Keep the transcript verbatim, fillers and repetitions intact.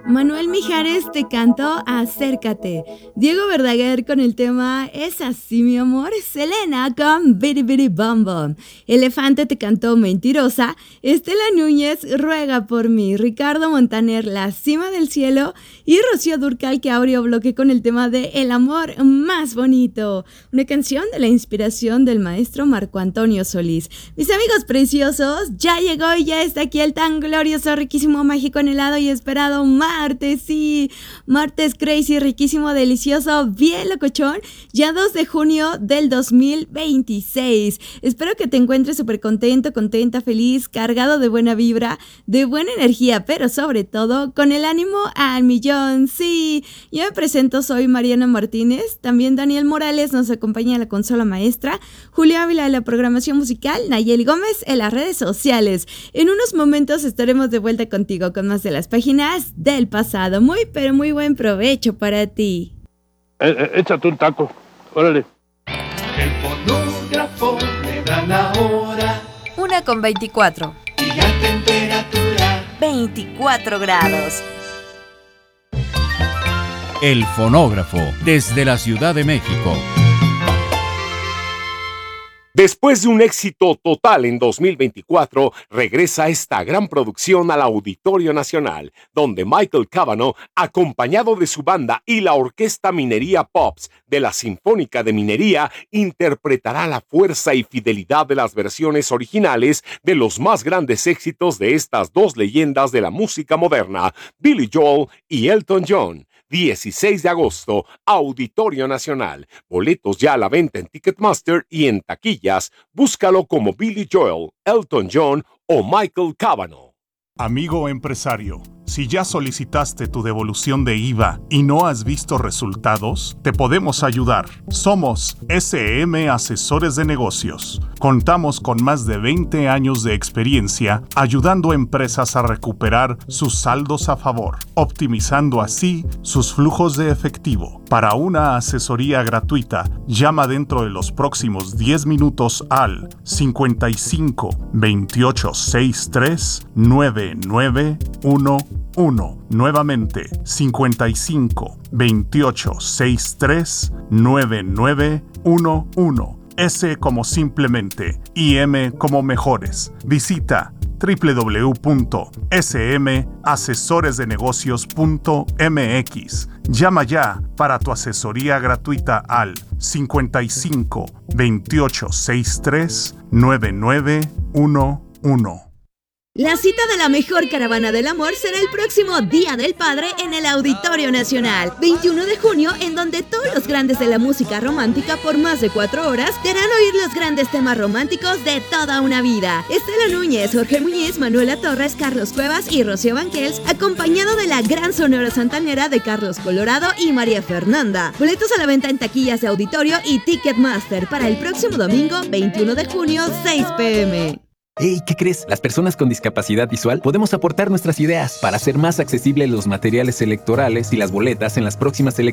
Manuel Mijares te cantó Acércate. Diego Verdaguer con el tema Es así mi amor. Selena con Bidi Bidi Bom Bom. Elefante te cantó Mentirosa. Estela Núñez Ruega por mí. Ricardo Montaner La cima del cielo. Y Rocío Durcal que abrió bloque con el tema de El amor más bonito. Una canción de la inspiración del maestro Marco Antonio Solís. Mis amigos preciosos, ya llegó y ya está aquí el tan glorioso, riquísimo, mágico, anhelado y esperado martes, sí, martes crazy, riquísimo, delicioso, bien locochón, ya dos de junio del dos mil veintiséis. Espero que te encuentres súper contento, contenta, feliz, cargado de buena vibra, de buena energía, pero sobre todo con el ánimo al millón. Sí, yo me presento, soy Mariana Martínez, también Daniel Morales nos acompaña en la consola maestra, Julio Ávila de la programación musical, Nayeli Gómez en las redes sociales. En unos momentos estaremos de vuelta contigo con más de las páginas del pasado. Muy, pero muy buen provecho para ti. Eh, eh, échate un taco, órale. El fonógrafo le da la hora. Una con veinticuatro. Y la temperatura. veinticuatro grados. El fonógrafo, desde la Ciudad de México. Después de un éxito total en dos mil veinticuatro, regresa esta gran producción al Auditorio Nacional, donde Michael Cavanaugh, acompañado de su banda y la Orquesta Minería Pops de la Sinfónica de Minería, interpretará la fuerza y fidelidad de las versiones originales de los más grandes éxitos de estas dos leyendas de la música moderna, Billy Joel y Elton John. dieciséis de agosto, Auditorio Nacional. Boletos ya a la venta en Ticketmaster y en taquillas. Búscalo como Billy Joel, Elton John o Michael Cavanaugh. Amigo empresario, si ya solicitaste tu devolución de I V A y no has visto resultados, te podemos ayudar. Somos S M Asesores de Negocios. Contamos con más de veinte años de experiencia ayudando a empresas a recuperar sus saldos a favor, optimizando así sus flujos de efectivo. Para una asesoría gratuita, llama dentro de los próximos diez minutos al cincuenta y cinco, veintiocho, sesenta y tres, noventa y nueve uno. Nuevamente, cincuenta y cinco, veintiocho, sesenta y tres, noventa y nueve uno. S como simplemente y M como mejores. Visita doble u doble u doble u punto s m asesores de negocios punto m x. Llama ya para tu asesoría gratuita al cincuenta y cinco, veintiocho, sesenta y tres, noventa y nueve uno. La cita de la mejor caravana del amor será el próximo Día del Padre en el Auditorio Nacional, veintiuno de junio, en donde todos los grandes de la música romántica por más de cuatro horas te harán oír los grandes temas románticos de toda una vida. Estela Núñez, Jorge Muñiz, Manuela Torres, Carlos Cuevas y Rocío Banquels, acompañado de la gran Sonora Santanera de Carlos Colorado y María Fernanda. Boletos a la venta en taquillas de Auditorio y Ticketmaster para el próximo domingo, veintiuno de junio, seis pe eme. Hey, ¿qué crees? Las personas con discapacidad visual podemos aportar nuestras ideas para hacer más accesibles los materiales electorales y las boletas en las próximas elecciones.